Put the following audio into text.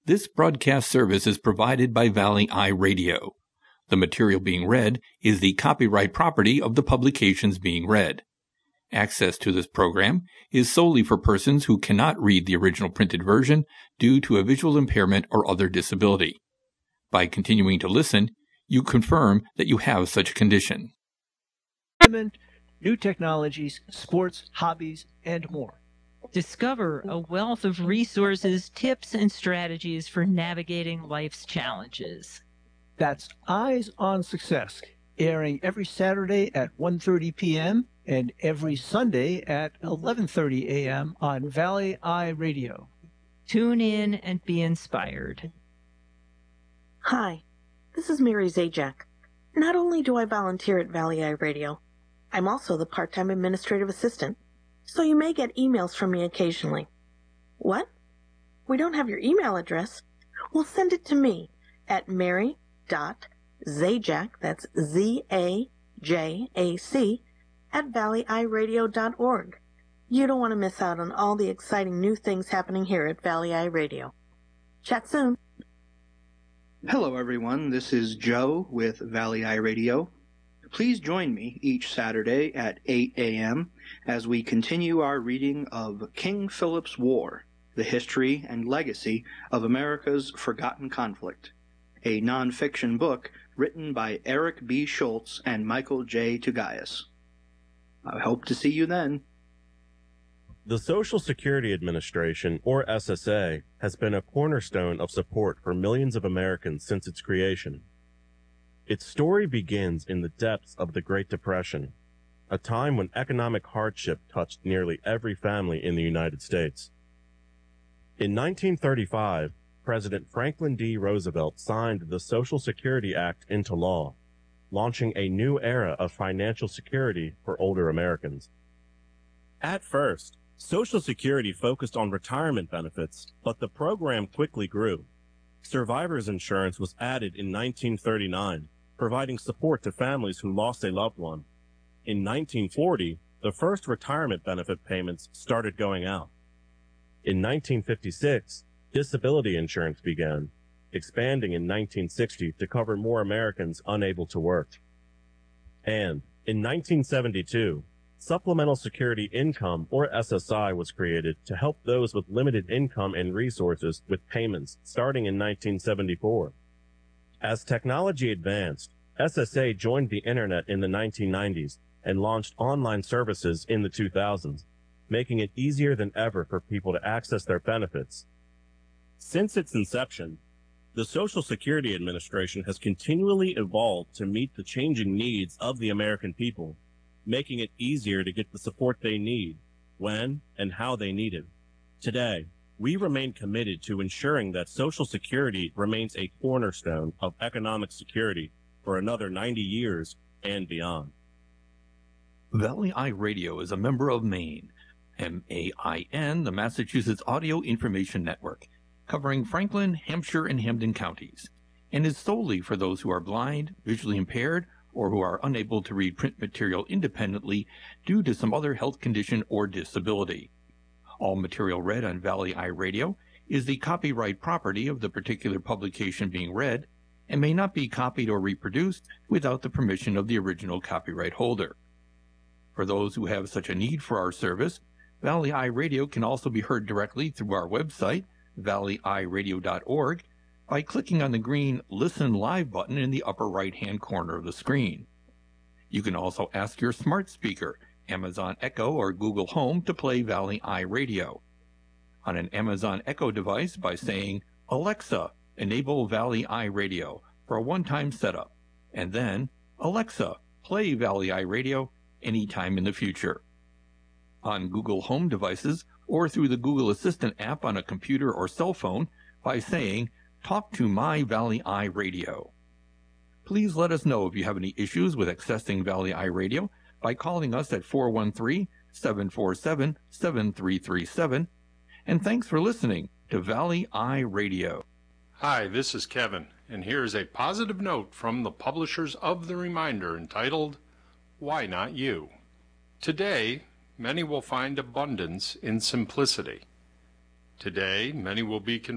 This broadcast service is provided by Valley Eye Radio. The material being read is the copyright property of the publications being read. Access to this program is solely for persons who cannot read the original printed version due to a visual impairment or other disability. By continuing to listen, you confirm that you have such a condition. New technologies, sports, hobbies, and more. Discover a wealth of resources, tips, and strategies for navigating life's challenges. That's Eyes on Success, airing every Saturday at 1:30 p.m. and every Sunday at 11:30 a.m. on Valley Eye Radio. Tune in and be inspired. Hi, this is Mary Zajac. Not only do I volunteer at Valley Eye Radio, I'm also the part-time administrative assistant, so you may get emails from me occasionally. What? We don't have your email address? Well, send it to me at mary.zajac, that's Z-A-J-A-C, at valleyeyeradio.org. You don't want to miss out on all the exciting new things happening here at Valley Eye Radio. Chat soon. Hello, everyone. This is Joe with Valley Eye Radio. Please join me each Saturday at 8 a.m. as we continue our reading of King Philip's War, the history and legacy of America's forgotten conflict, a nonfiction book written by Eric B. Schultz and Michael J. Tugayas. I hope to see you then. The Social Security Administration, or SSA, has been a cornerstone of support for millions of Americans since its creation. Its story begins in the depths of the Great Depression, a time when economic hardship touched nearly every family in the United States. In 1935, President Franklin D. Roosevelt signed the Social Security Act into law, launching a new era of financial security for older Americans. At first, Social Security focused on retirement benefits, but the program quickly grew. Survivors insurance was added in 1939, providing support to families who lost a loved one. In 1940, the first retirement benefit payments started going out. In 1956, disability insurance began, expanding in 1960 to cover more Americans unable to work. And in 1972, Supplemental Security Income, or SSI, was created to help those with limited income and resources with payments starting in 1974. As technology advanced, SSA joined the Internet in the 1990s and launched online services in the 2000s, making it easier than ever for people to access their benefits. Since its inception, the Social Security Administration has continually evolved to meet the changing needs of the American people, making it easier to get the support they need, when and how they need it. Today, we remain committed to ensuring that Social Security remains a cornerstone of economic security for another 90 years and beyond. Valley Eye Radio is a member of MAIN, M-A-I-N, the Massachusetts Audio Information Network, covering Franklin, Hampshire, and Hampden counties, and is solely for those who are blind, visually impaired, or who are unable to read print material independently due to some other health condition or disability. All material read on Valley Eye Radio is the copyright property of the particular publication being read and may not be copied or reproduced without the permission of the original copyright holder. For those who have such a need for our service, Valley Eye Radio can also be heard directly through our website, valleyeyeradio.org, by clicking on the green Listen Live button in the upper right-hand corner of the screen. You can also ask your smart speaker, Amazon Echo or Google Home, to play Valley Eye Radio. On an Amazon Echo device by saying, "Alexa, enable Valley Eye Radio" for a one-time setup, and then, "Alexa, play Valley Eye Radio" anytime in the future. On Google Home devices or through the Google Assistant app on a computer or cell phone by saying, "Talk to my Valley Eye Radio." Please let us know if you have any issues with accessing Valley Eye Radio by calling us at 413-747-7337. And thanks for listening to Valley Eye Radio. Hi, this is Kevin, and here's a positive note from the publishers of The Reminder entitled, "Why Not You?" Today, many will find abundance in simplicity. Today, many will be